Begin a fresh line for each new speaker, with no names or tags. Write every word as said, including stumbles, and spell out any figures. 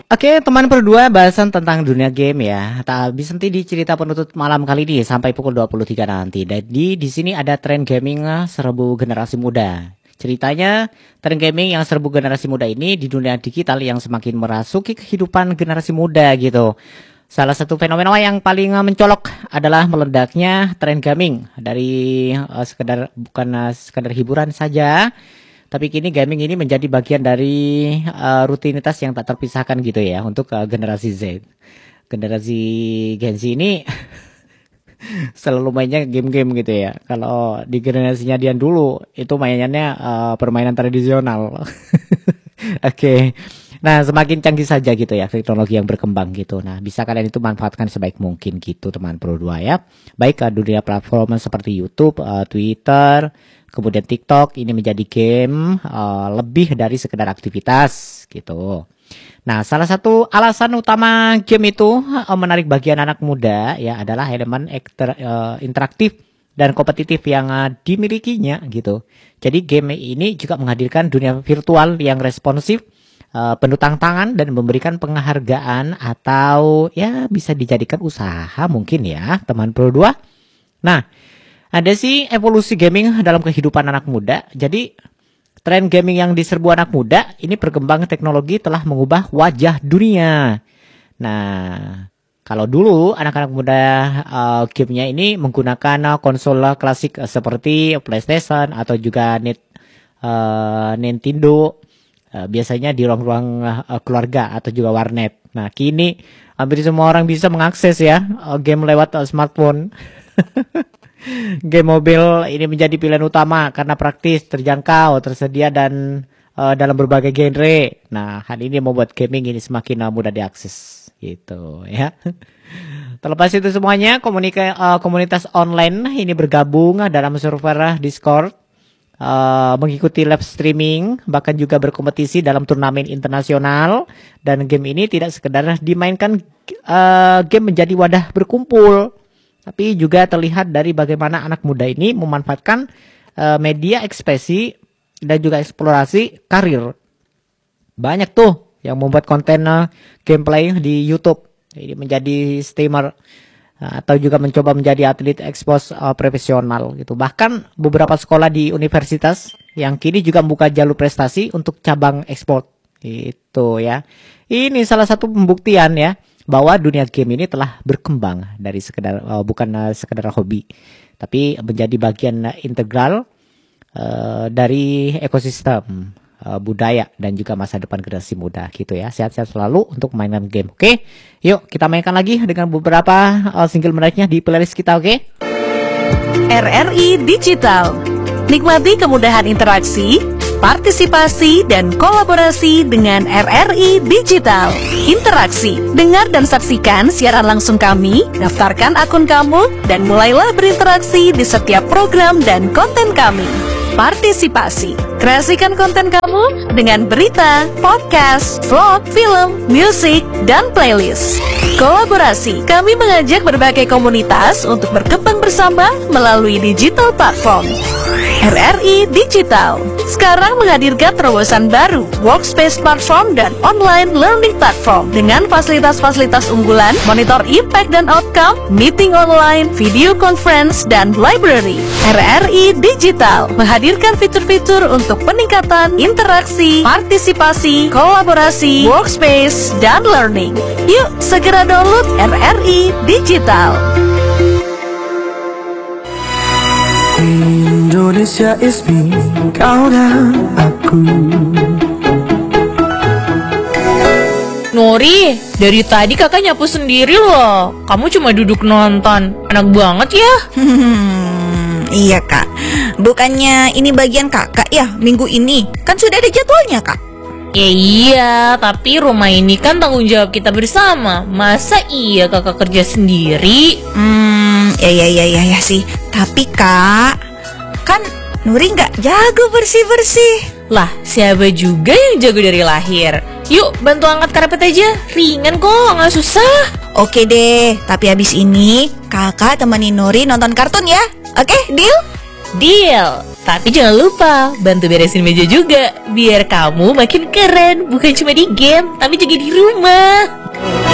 Oke, teman berdua, bahasan tentang dunia game ya. Tak habis nanti di cerita penutup malam kali ini sampai pukul dua puluh tiga nanti. Jadi di sini ada tren gaming serbu generasi muda. Ceritanya, tren gaming yang serbu generasi muda ini di dunia digital yang semakin merasuki kehidupan generasi muda gitu. Salah satu fenomena yang paling mencolok adalah meledaknya tren gaming dari uh, sekedar bukan uh, sekedar hiburan saja. Tapi kini gaming ini menjadi bagian dari uh, rutinitas yang tak terpisahkan gitu ya untuk uh, generasi Z. Generasi Gen Z ini selalu mainnya game-game gitu ya. Kalau di generasinya Dian dulu itu mainannya uh, permainan tradisional. Oke. Okay. Nah, semakin canggih saja gitu ya teknologi yang berkembang gitu. Nah, bisa kalian itu manfaatkan sebaik mungkin gitu teman Pro dua ya. Baik ke dunia platform seperti YouTube, uh, Twitter, kemudian TikTok ini menjadi game uh, lebih dari sekedar aktivitas gitu. Nah, salah satu alasan utama game itu uh, menarik bagian anak muda ya adalah elemen ekter, uh, interaktif dan kompetitif yang uh, dimilikinya gitu. Jadi game ini juga menghadirkan dunia virtual yang responsif, uh, penuh tantangan dan memberikan penghargaan atau ya bisa dijadikan usaha mungkin ya teman Pro dua. Nah, ada sih evolusi gaming dalam kehidupan anak muda. Jadi tren gaming yang diserbu anak muda ini berkembang teknologi telah mengubah wajah dunia. Nah, kalau dulu anak-anak muda uh, gamenya ini menggunakan uh, konsol klasik uh, seperti PlayStation atau juga net, uh, Nintendo. Uh, biasanya di ruang-ruang uh, keluarga atau juga warnet. Nah, kini hampir semua orang bisa mengakses ya uh, game lewat uh, smartphone. Game mobil ini menjadi pilihan utama karena praktis, terjangkau, tersedia dan uh, dalam berbagai genre. Nah, hal ini membuat gaming ini semakin uh, mudah diakses gitu ya. Terlepas itu semuanya, komunika, uh, komunitas online ini bergabung dalam server Discord, uh, mengikuti live streaming, bahkan juga berkompetisi dalam turnamen internasional. Dan game ini tidak sekedar dimainkan uh, game menjadi wadah berkumpul, tapi juga terlihat dari bagaimana anak muda ini memanfaatkan uh, media ekspresi dan juga eksplorasi karir. Banyak tuh yang membuat konten uh, gameplay di YouTube. Ini menjadi streamer uh, atau juga mencoba menjadi atlet ekspos uh, profesional gitu. Bahkan beberapa sekolah di universitas yang kini juga membuka jalur prestasi untuk cabang ekspor. Itu ya. Ini salah satu pembuktian ya bahwa dunia game ini telah berkembang dari sekedar uh, bukan uh, sekedar hobi, tapi menjadi bagian uh, integral uh, dari ekosistem uh, budaya dan juga masa depan generasi muda gitu ya. Sehat-sehat selalu untuk mainan game. Oke, yuk kita mainkan lagi dengan beberapa uh, single menariknya di playlist kita. Oke.
R R I Digital, nikmati kemudahan interaksi, partisipasi dan kolaborasi dengan R R I Digital. Interaksi, dengar dan saksikan siaran langsung kami, daftarkan akun kamu, dan mulailah berinteraksi di setiap program dan konten kami. Partisipasi, kreasikan konten kamu dengan berita, podcast, vlog, film, musik, dan playlist. Kolaborasi, kami mengajak berbagai komunitas untuk berkembang bersama melalui digital platform. R R I Digital sekarang menghadirkan terobosan baru, workspace platform dan online learning platform dengan fasilitas-fasilitas unggulan, monitor impact dan outcome, meeting online, video conference, dan library. R R I Digital menghadirkan fitur-fitur untuk peningkatan interaksi, partisipasi, kolaborasi, workspace, dan learning. Yuk segera download R R I Digital.
Indonesia is me, kau dan aku.
Nori, dari tadi kakak nyapu sendiri loh. Kamu cuma duduk nonton. Enak banget ya.
Hmm, iya kak. Bukannya ini bagian kakak ya minggu ini? Kan sudah ada jadwalnya kak.
Ya iya, tapi rumah ini kan tanggung jawab kita bersama. Masa iya kakak kerja sendiri?
Hmm, ya ya ya ya, ya sih. Tapi kak, kan Nuri nggak jago bersih-bersih.
Lah, siapa juga yang jago dari lahir? Yuk, bantu angkat karpet aja. Ringan kok, nggak susah.
Oke deh, tapi habis ini kakak temenin Nuri nonton kartun ya. Oke, deal?
Deal. Tapi jangan lupa bantu beresin meja juga, biar kamu makin keren, bukan cuma di game, tapi juga di rumah.